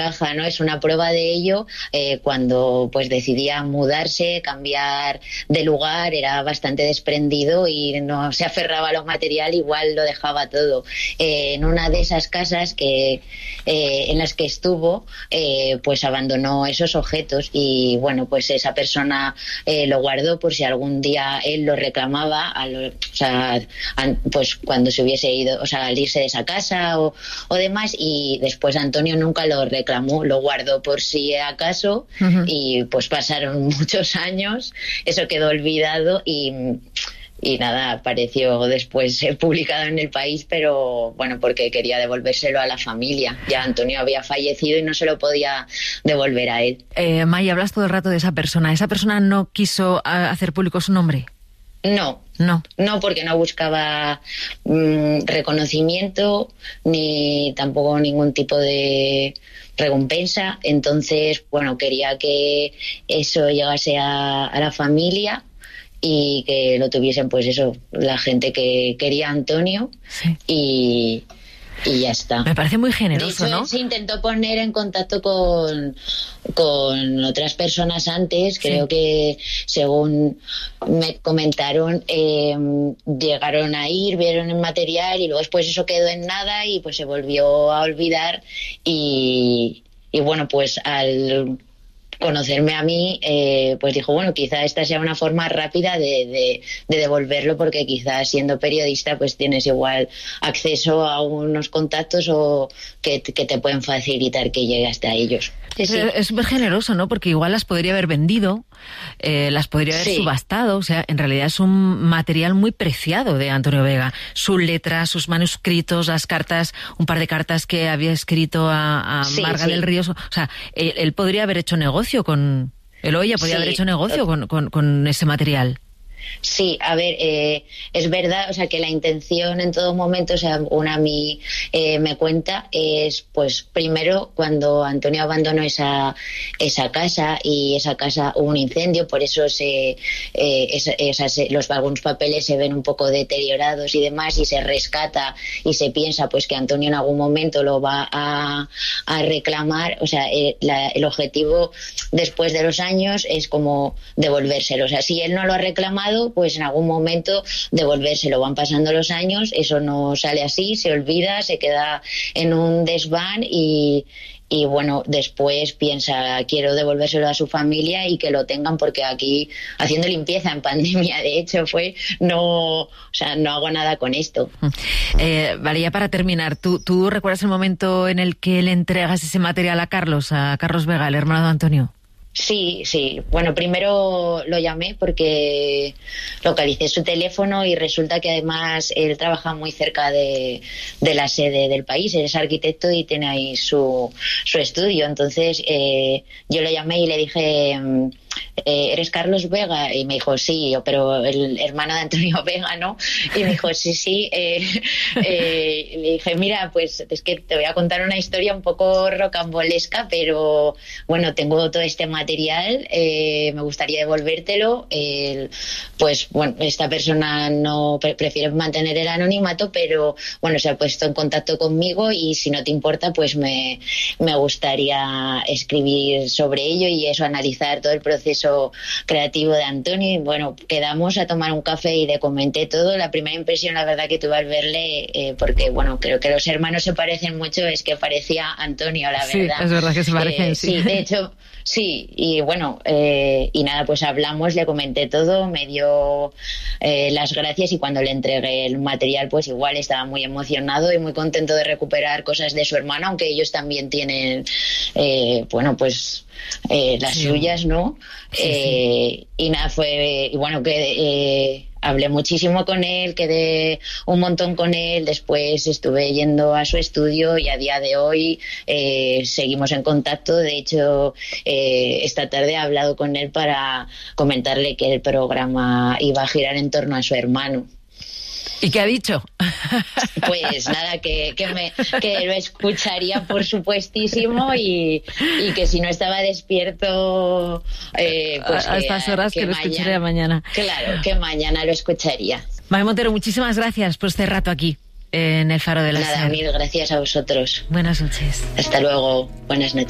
encaja, ¿no? Es una prueba de ello. Cuando pues decidía mudarse, cambiar de lugar, era bastante desprendido y no se aferraba a lo material, igual lo dejaba todo. En una de esas casas en las que estuvo, pues abandonó esos objetos y bueno, pues esa persona lo guardó por si algún día él lo reclamaba, pues cuando se hubiese ido, o sea, al irse de esa casa o demás, y después Antonio nunca lo reclamó, lo guardó por si acaso. Uh-huh. Y pues pasaron muchos años, eso quedó olvidado y nada, apareció después publicado en El País, pero bueno, porque quería devolvérselo a la familia. Ya Antonio había fallecido y no se lo podía devolver a él. Maya, hablas todo el rato de esa persona. ¿Esa persona no quiso hacer público su nombre? No, porque no buscaba reconocimiento ni tampoco ningún tipo de recompensa. Entonces, bueno, quería que eso llegase a la familia y que lo tuviesen, pues eso, la gente que quería a Antonio. Sí. Y ya está. Me parece muy generoso, de hecho, ¿no? Se intentó poner en contacto con otras personas antes. Creo que, según me comentaron, llegaron a ir, vieron el material y luego después eso quedó en nada y pues se volvió a olvidar y bueno, pues al conocerme a mí, pues dijo, bueno, quizá esta sea una forma rápida de devolverlo, porque quizá siendo periodista pues tienes igual acceso a unos contactos o que te pueden facilitar que llegue hasta ellos. Sí. Es súper generoso, ¿no? Porque igual las podría haber vendido, las podría haber subastado. O sea, en realidad es un material muy preciado de Antonio Vega. Sus letras, sus manuscritos, las cartas, un par de cartas que había escrito a Marga del Río. O sea, él podría haber hecho negocio con... Eloya podría haber hecho negocio con ese material. Sí, a ver, es verdad, o sea, que la intención en todo momento, o sea, a mí me cuenta, es pues primero cuando Antonio abandonó esa casa, y esa casa hubo un incendio, por eso algunos papeles se ven un poco deteriorados y demás, y se rescata y se piensa pues que Antonio en algún momento lo va a reclamar. O sea, el objetivo después de los años es como devolvérselo. O sea, si él no lo ha reclamado, pues en algún momento devolvérselo. Van pasando los años, eso no sale así, se olvida, se queda en un desván y bueno, después piensa, quiero devolvérselo a su familia y que lo tengan, porque aquí haciendo limpieza en pandemia, de hecho, no hago nada con esto. Vale, ya para terminar, ¿tú recuerdas el momento en el que le entregas ese material a Carlos Vega, el hermano de Antonio? Sí. Bueno, primero lo llamé porque localicé su teléfono y resulta que además él trabaja muy cerca de la sede del País. Él es arquitecto y tiene ahí su estudio. Entonces yo lo llamé y le dije, ¿eres Carlos Vega? Y me dijo, sí, pero el hermano de Antonio Vega, ¿no? Y me dijo, sí. Le dije, mira, pues es que te voy a contar una historia un poco rocambolesca, pero bueno, tengo todo este material, me gustaría devolvértelo. Pues bueno, esta persona no prefiere mantener el anonimato, pero bueno, se ha puesto en contacto conmigo y si no te importa, pues me gustaría escribir sobre ello y eso, analizar todo el proceso creativo de Antonio. Y bueno, quedamos a tomar un café y le comenté todo. La primera impresión, la verdad, que tuve al verle, porque bueno, creo que los hermanos se parecen mucho, es que parecía Antonio, la verdad. Sí, es verdad que se parecen, sí. Sí, de hecho, sí, y bueno, y nada, pues hablamos, le comenté todo, me dio las gracias, y cuando le entregué el material, pues igual estaba muy emocionado y muy contento de recuperar cosas de su hermano, aunque ellos también tienen, las suyas, ¿no? Sí. Y nada, y bueno, que hablé muchísimo con él, quedé un montón con él, después estuve yendo a su estudio y a día de hoy seguimos en contacto. De hecho, esta tarde he hablado con él para comentarle que el programa iba a girar en torno a su hermano. ¿Y qué ha dicho? Pues nada, que lo escucharía, por supuestísimo, y que si no estaba despierto, pues a estas horas que lo escucharía mañana. Claro, que mañana lo escucharía. Maya Montero, muchísimas gracias por este rato aquí en El Faro de la Ser. Nada, mil gracias a vosotros. Buenas noches. Hasta luego, buenas noches.